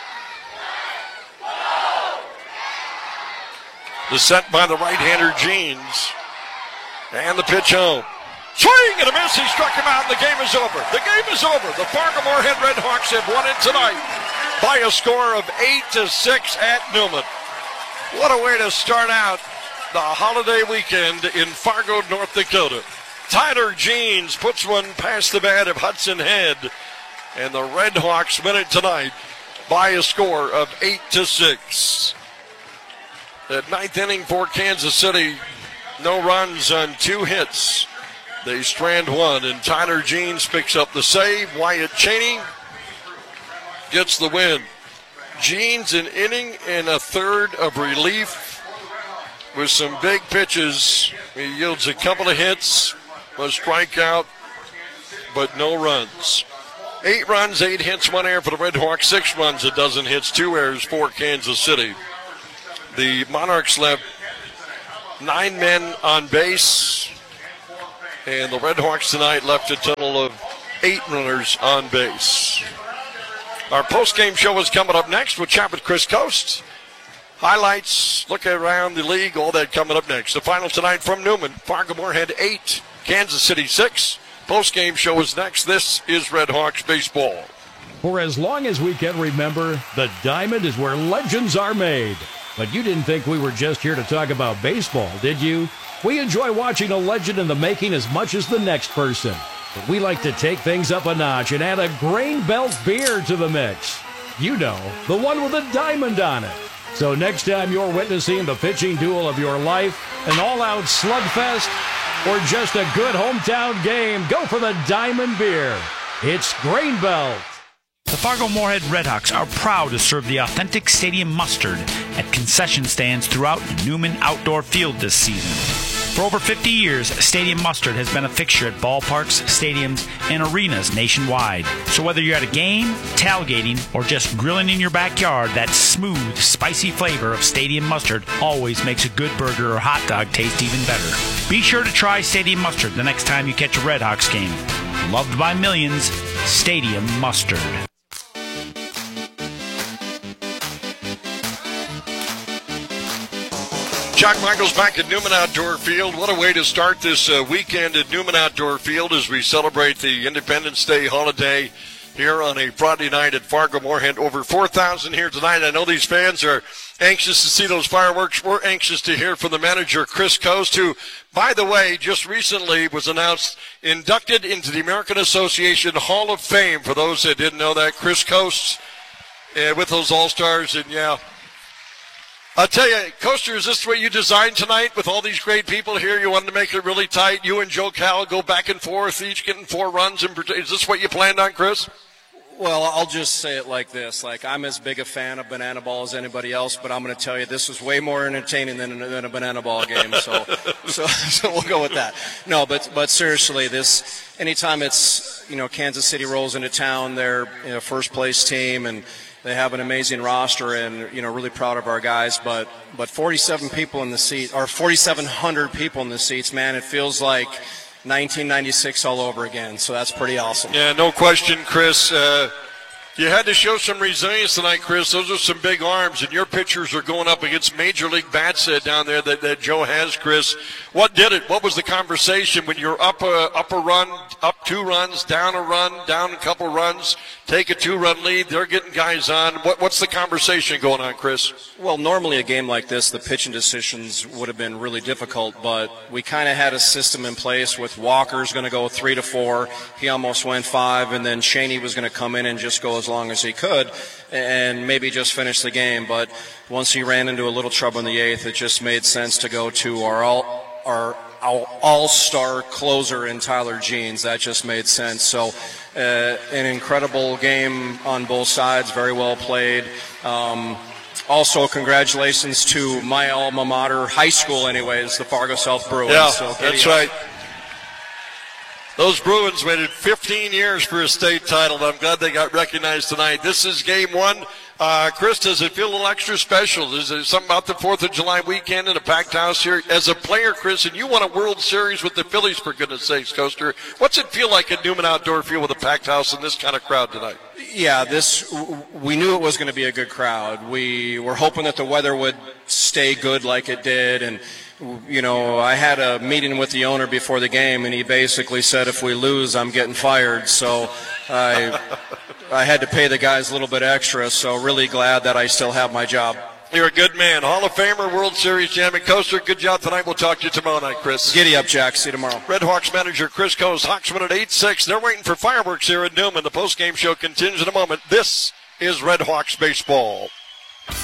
The set by the right-hander Jeans. And the pitch home. Swing and a miss. He struck him out and the game is over. The game is over. The Fargo-Moorhead Red Hawks have won it tonight by a score of eight to six at Newman. What a way to start out the holiday weekend in Fargo, North Dakota. Tyler Jeans puts one past the bat of Hudson Head, and the Red Hawks win it tonight by a score of eight to six. That ninth inning for Kansas City, no runs on two hits. They strand one, and Tyler Jeans picks up the save. Wyatt Cheney gets the win. Jeans an inning and a third of relief with some big pitches. He yields a couple of hits, a strikeout, but no runs. Eight runs, eight hits, one error for the Red Hawks. Six runs, a dozen hits, two errors for Kansas City. The Monarchs left nine men on base, and the Red Hawks tonight left a total of eight runners on base. Our post-game show is coming up next. We'll chat with Chris Coast. Highlights, look around the league, all that coming up next. The final tonight from Newman. Fargo-Moorhead eight, Kansas City six. Post-game show is next. This is Red Hawks baseball. For as long as we can remember, the Diamond is where legends are made. But you didn't think we were just here to talk about baseball, did you? We enjoy watching a legend in the making as much as the next person. But we like to take things up a notch and add a Grain Belt beer to the mix. You know, the one with a diamond on it. So next time you're witnessing the pitching duel of your life, an all-out slugfest, or just a good hometown game, go for the Diamond Beer. It's Grain Belt. The Fargo-Moorhead Redhawks are proud to serve the authentic stadium mustard at concession stands throughout Newman Outdoor Field this season. For over fifty years, Stadium Mustard has been a fixture at ballparks, stadiums, and arenas nationwide. So whether you're at a game, tailgating, or just grilling in your backyard, that smooth, spicy flavor of Stadium Mustard always makes a good burger or hot dog taste even better. Be sure to try Stadium Mustard the next time you catch a Redhawks game. Loved by millions, Stadium Mustard. Chuck Michaels back at Newman Outdoor Field. What a way to start this uh, weekend at Newman Outdoor Field as we celebrate the Independence Day holiday here on a Friday night at Fargo-Moorhead. Over four thousand here tonight. I know these fans are anxious to see those fireworks. We're anxious to hear from the manager, Chris Coast, who, by the way, just recently was announced inducted into the American Association Hall of Fame. For those that didn't know that, Chris Coast uh, with those All-Stars, and yeah, I'll tell you, Coaster, is this what you designed tonight with all these great people here? You wanted to make it really tight. You and Joe Cal go back and forth, each getting four runs. In, is this what you planned on, Chris? Well, I'll just say it like this. Like, I'm as big a fan of banana ball as anybody else, but I'm going to tell you this was way more entertaining than, than a banana ball game. So, so, so we'll go with that. No, but but seriously, this anytime it's, you know, Kansas City rolls into town, they're, you know, first place team, and they have an amazing roster, and, you know, really proud of our guys. But but forty-seven people in the seat, or forty-seven hundred people in the seats, man, it feels like nineteen ninety-six all over again. So that's pretty awesome. Yeah, no question, Chris. Uh, you had to show some resilience tonight, Chris. Those are some big arms, and your pitchers are going up against Major League bats uh, down there that, that Joe has, Chris. What did it? What was the conversation when you're up a, up a run, up two runs, down a run, down a couple runs, take a two-run lead, they're getting guys on. What, what's the conversation going on, Chris? Well, normally a game like this, the pitching decisions would have been really difficult, but we kind of had a system in place with Walker's going to go three to four. He almost went five, and then Shaney was going to come in and just go as long as he could and maybe just finish the game. But once he ran into a little trouble in the eighth, it just made sense to go to our all, our, our all-star closer in Tyler Jeans. That just made sense. So uh, an incredible game on both sides, very well played. Um, also, congratulations to my alma mater, high school anyways, the Fargo South Bruins. Yeah, so that's right. Those Bruins waited fifteen years for a state title. I'm glad they got recognized tonight. This is game one. Uh, Chris, does it feel a little extra special? Is there something about the fourth of July weekend in a packed house here? As a player, Chris, and you won a World Series with the Phillies, for goodness sakes, Coaster. What's it feel like at Newman Outdoor Field with a packed house and this kind of crowd tonight? Yeah, this we knew it was going to be a good crowd. We were hoping that the weather would stay good like it did, and you know, I had a meeting with the owner before the game, and he basically said, if we lose, I'm getting fired. So I I had to pay the guys a little bit extra, so really glad that I still have my job. You're a good man. Hall of Famer, World Series champion. Coaster, good job tonight. We'll talk to you tomorrow night, Chris. Giddy up, Jack. See you tomorrow. Red Hawks manager Chris Coast. Hawks win at eight six. They're waiting for fireworks here at Newman. The postgame show continues in a moment. This is Red Hawks baseball.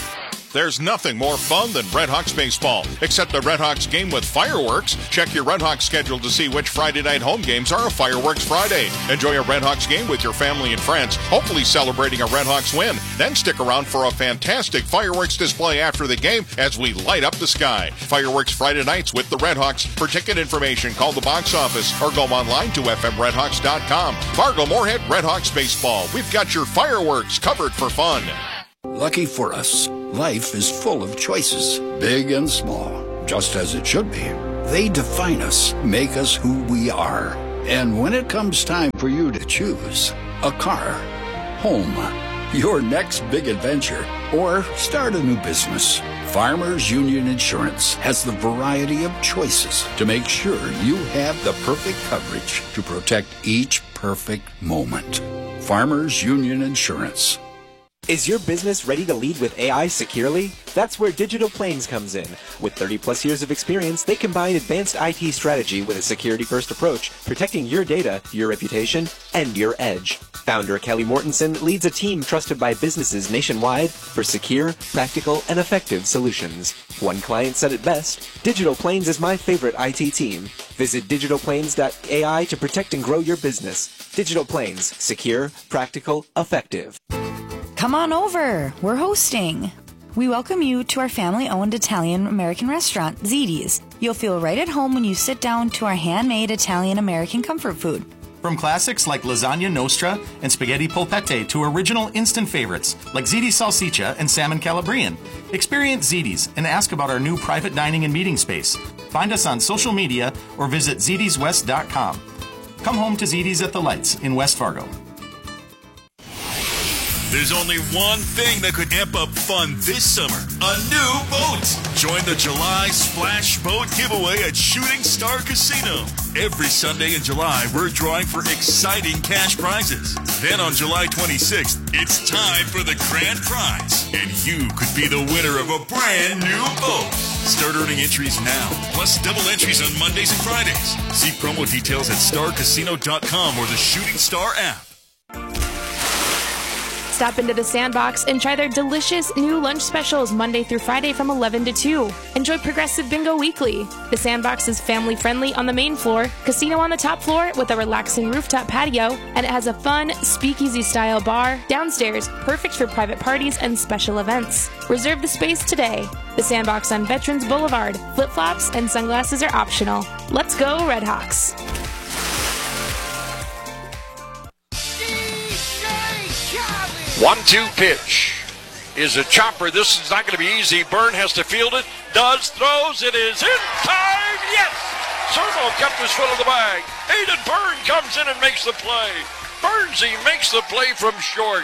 There's nothing more fun than Redhawks baseball, except the Redhawks game with fireworks. Check your Redhawks schedule to see which Friday night home games are a Fireworks Friday. Enjoy a Redhawks game with your family and friends, hopefully celebrating a Redhawks win. Then stick around for a fantastic fireworks display after the game as we light up the sky. Fireworks Friday nights with the Redhawks. For ticket information, call the box office or go online to f m redhawks dot com. Fargo Moorhead Redhawks baseball. We've got your fireworks covered for fun. Lucky for us, life is full of choices, big and small, just as it should be. They define us, make us who we are. And when it comes time for you to choose a car, home, your next big adventure, or start a new business, Farmers Union Insurance has the variety of choices to make sure you have the perfect coverage to protect each perfect moment. Farmers Union Insurance. Is your business ready to lead with A I securely? That's where Digital Plains comes in. With thirty plus years of experience, they combine advanced I T strategy with a security-first approach, protecting your data, your reputation, and your edge. Founder Kelly Mortensen leads a team trusted by businesses nationwide for secure, practical, and effective solutions. One client said it best, Digital Plains is my favorite I T team. Visit digital plains dot A I to protect and grow your business. Digital Plains, secure, practical, effective. Come on over. We're hosting. We welcome you to our family-owned Italian-American restaurant, Ziti's. You'll feel right at home when you sit down to our handmade Italian-American comfort food. From classics like lasagna nostra and spaghetti polpette to original instant favorites like Ziti's salsiccia and salmon calabrian. Experience Ziti's and ask about our new private dining and meeting space. Find us on social media or visit zitis west dot com. Come home to Ziti's at the Lights in West Fargo. There's only one thing that could amp up fun this summer. A new boat. Join the July Splash Boat giveaway at Shooting Star Casino. Every Sunday in July, we're drawing for exciting cash prizes. Then on July twenty-sixth, it's time for the grand prize. And you could be the winner of a brand new boat. Start earning entries now, plus double entries on Mondays and Fridays. See promo details at star casino dot com or the Shooting Star app. Stop into the Sandbox and try their delicious new lunch specials Monday through Friday from eleven to two. Enjoy Progressive Bingo Weekly. The Sandbox is family friendly on the main floor, casino on the top floor with a relaxing rooftop patio, and it has a fun speakeasy style bar downstairs, perfect for private parties and special events. Reserve the space today. The Sandbox on Veterans Boulevard. Flip-flops and sunglasses are optional. Let's go Redhawks. one two pitch is a chopper. This is not going to be easy. Byrne has to field it. Does, throws. It is in time. Yes! Sermo kept his foot in the bag. Hayden Byrne comes in and makes the play. Burnsy makes the play from short.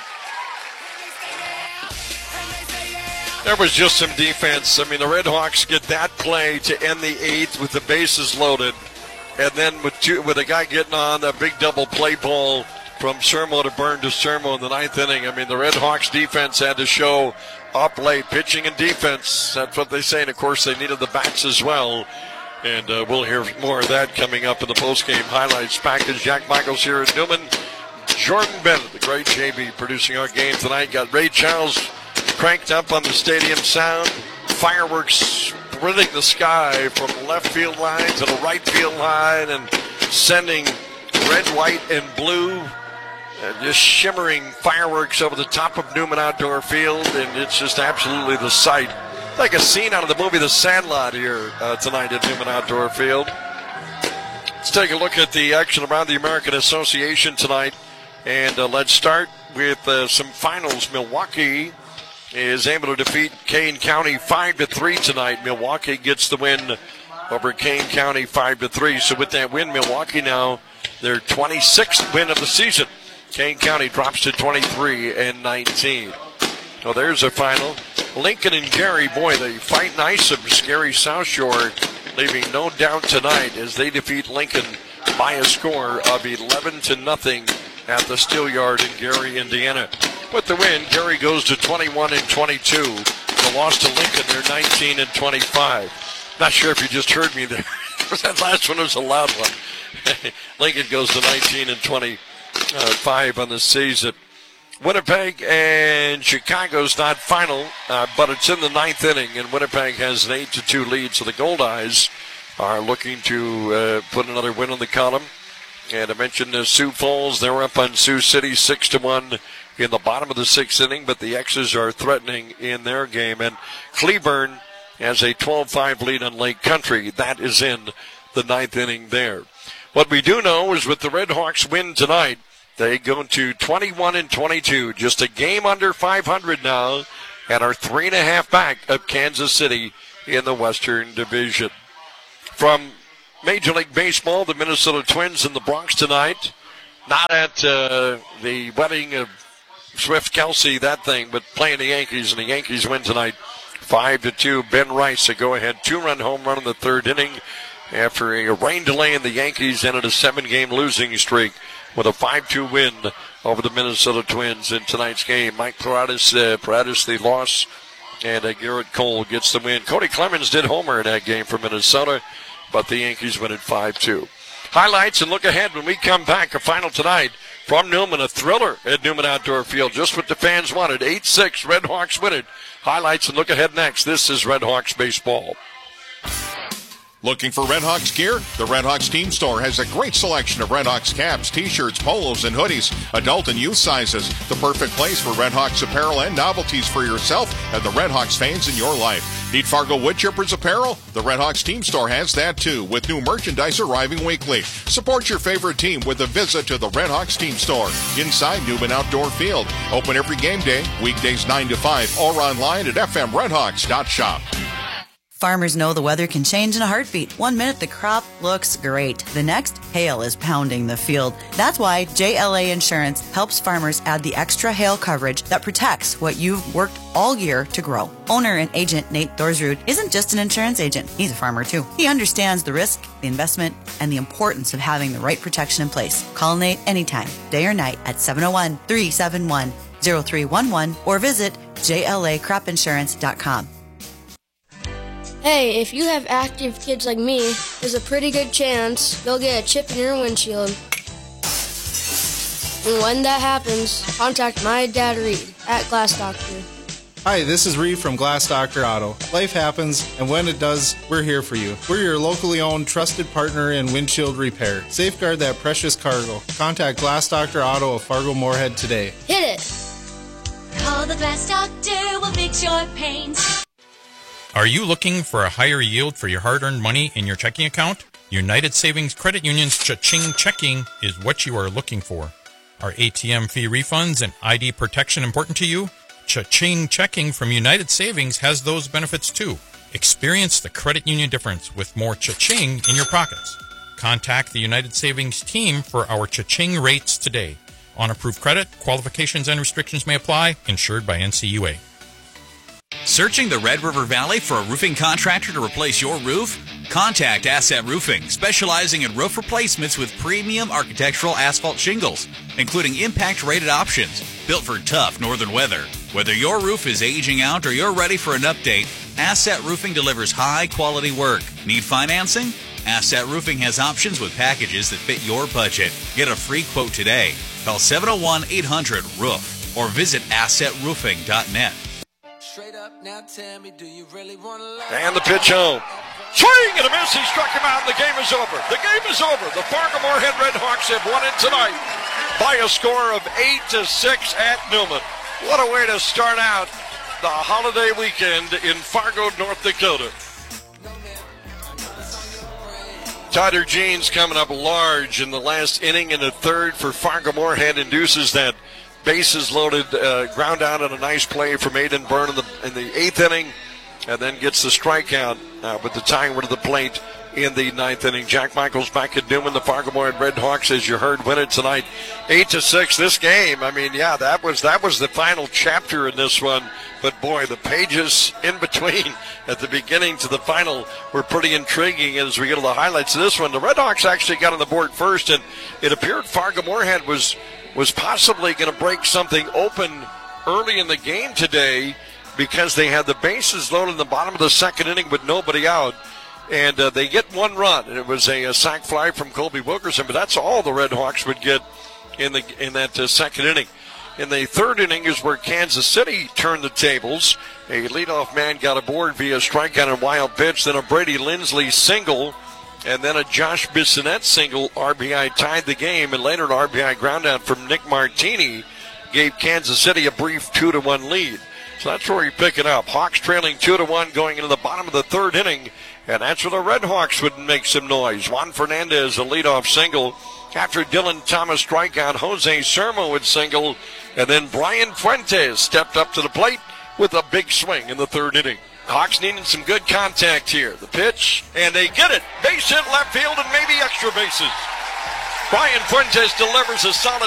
There was just some defense. I mean, the Redhawks get that play to end the eighth with the bases loaded. And then with two, with a guy getting on a big double play ball from Sermo to Byrne to Sermo in the ninth inning. I mean, the Redhawks defense had to show up late. Pitching and defense, that's what they say. And, of course, they needed the bats as well. And uh, we'll hear more of that coming up in the postgame highlights package. Jack Michaels here at Newman. Jordan Bennett, the great J B, producing our game tonight. Got Ray Charles cranked up on the stadium sound. Fireworks splitting the sky from the left field line to the right field line and sending red, white, and blue uh, just shimmering fireworks over the top of Newman Outdoor Field, and it's just absolutely the sight. Like a scene out of the movie The Sandlot here uh, tonight at Newman Outdoor Field. Let's take a look at the action around the American Association tonight, and uh, let's start with uh, some finals. Milwaukee is able to defeat Kane County five to three tonight. Milwaukee gets the win over Kane County five to three. So with that win, Milwaukee now their twenty-sixth win of the season. Kane County drops to twenty-three and nineteen. So there's a final. Lincoln and Gary, boy, they fight nice of Gary South Shore, leaving no doubt tonight as they defeat Lincoln by a score of eleven to nothing at the Steelyard in Gary, Indiana. With the win, Gary goes to twenty-one and twenty-two. The loss to Lincoln, they're nineteen and twenty-five. Not sure if you just heard me there. That last one was a loud one. Lincoln goes to nineteen and twenty-five on the season. Winnipeg and Chicago's not final, uh, but it's in the ninth inning, and Winnipeg has an eight to two lead, so the Goldeyes are looking to uh, put another win on the column. And I mentioned uh, Sioux Falls, they're up on Sioux City six to one in the bottom of the sixth inning, but the X's are threatening in their game. And Cleburne has a twelve five lead on Lake Country. That is in the ninth inning there. What we do know is with the Red Hawks win tonight, they go to twenty-one and twenty-two, just a game under five hundred now, and are three and a half back of Kansas City in the Western Division. From Major League Baseball, the Minnesota Twins in the Bronx tonight. Not at uh, the wedding of Swift Kelsey, that thing, but playing the Yankees, and the Yankees win tonight five to two. Ben Rice, a go-ahead two-run home run in the third inning. After a rain delay, and the Yankees ended a seven-game losing streak with a five two win over the Minnesota Twins in tonight's game. Mike Paradis, uh, Paradis the loss, and uh, Garrett Cole gets the win. Cody Clemens did homer in that game for Minnesota, but the Yankees win at five two. Highlights and look ahead when we come back. A final tonight from Newman, a thriller at Newman Outdoor Field. Just what the fans wanted. eight six, Red Hawks win it. Highlights and look ahead next. This is Red Hawks Baseball. Looking for Red Hawks gear? The Red Hawks Team Store has a great selection of Red Hawks caps, t-shirts, polos, and hoodies, adult and youth sizes. The perfect place for Red Hawks apparel and novelties for yourself and the Red Hawks fans in your life. Need Fargo Woodchippers apparel? The Red Hawks Team Store has that too, with new merchandise arriving weekly. Support your favorite team with a visit to the Red Hawks Team Store inside Newman Outdoor Field. Open every game day, weekdays nine to five, or online at f m red hawks dot shop. Farmers know the weather can change in a heartbeat. One minute the crop looks great. The next, hail is pounding the field. That's why J L A Insurance helps farmers add the extra hail coverage that protects what you've worked all year to grow. Owner and agent Nate Thorsrud isn't just an insurance agent. He's a farmer too. He understands the risk, the investment, and the importance of having the right protection in place. Call Nate anytime, day or night at seven oh one, three seven one, oh three one one or visit J L A crop insurance dot com. Hey, if you have active kids like me, there's a pretty good chance they'll get a chip in your windshield. And when that happens, contact my dad Reed at Glass Doctor. Hi, this is Reed from Glass Doctor Auto. Life happens, and when it does, we're here for you. We're your locally owned, trusted partner in windshield repair. Safeguard that precious cargo. Contact Glass Doctor Auto of Fargo Moorhead today. Hit it! Call the Glass Doctor, we'll fix your paint. Are you looking for a higher yield for your hard-earned money in your checking account? United Savings Credit Union's Cha-Ching Checking is what you are looking for. Are A T M fee refunds and I D protection important to you? Cha-Ching Checking from United Savings has those benefits too. Experience the credit union difference with more Cha-Ching in your pockets. Contact the United Savings team for our Cha-Ching rates today. On approved credit, qualifications and restrictions may apply. Insured by N C U A. Searching the Red River Valley for a roofing contractor to replace your roof? Contact Asset Roofing, specializing in roof replacements with premium architectural asphalt shingles, including impact-rated options, built for tough northern weather. Whether your roof is aging out or you're ready for an update, Asset Roofing delivers high-quality work. Need financing? Asset Roofing has options with packages that fit your budget. Get a free quote today. Call seven oh one, eight hundred, roof or visit asset roofing dot net. And the pitch home. Swing and a miss. He struck him out, and the game is over. The game is over. The Fargo Moorhead Red Hawks have won it tonight by a score of eight to six at Newman. What a way to start out the holiday weekend in Fargo, North Dakota. Tyler Jeans coming up large in the last inning, in the third for Fargo Moorhead, induces that bases loaded uh, ground out on a nice play from Aiden Byrne in the in the eighth inning, and then gets the strikeout uh, with the tying run to the plate in the ninth inning. Jack Michaels back at Newman. The Fargo Moorhead Red Hawks, as you heard, win it tonight, eight to six. This game, I mean, yeah, that was that was the final chapter in this one. But boy, the pages in between at the beginning to the final were pretty intriguing. As we get to the highlights of this one, the Red Hawks actually got on the board first, and it appeared Fargo Moorhead was. was possibly going to break something open early in the game today, because they had the bases loaded in the bottom of the second inning with nobody out, and uh, they get one run, and it was a, a sac fly from Colby Wilkerson, but that's all the Red Hawks would get in the in that uh, second inning. in the third inning is where Kansas City turned the tables. A leadoff man got aboard via strikeout and wild pitch, then a Brady Lindsley single, and then a Josh Bissonette single. R B I tied the game, and later an R B I groundout from Nick Martini gave Kansas City a brief two to one lead. So that's where you pick it up. Hawks trailing two to one going into the bottom of the third inning, and that's where the Red Hawks would make some noise. Juan Fernandez, a leadoff single. After Dylan Thomas strikeout, Jose Sermo would single, and then Brian Fuentes stepped up to the plate with a big swing in the third inning. Hawks needing some good contact here. The pitch, and they get it. Base hit left field and maybe extra bases. Brian Fuentes delivers a solid